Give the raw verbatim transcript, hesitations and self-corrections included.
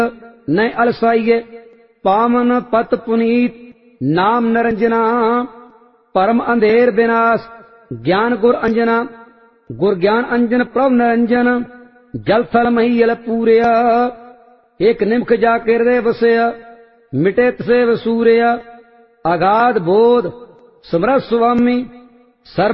न अलसाइये पावन पत पुनीत नाम नरंजना परम अंधेर विनाश ज्ञान गुर अंजना गुर ज्ञान अंजन प्रभ नरंजन जल थल मही यल पूरया एक निमख जाके हृदय बसया मिटे तसे वसूरया अगाध बोध समरस स्वामी सर्व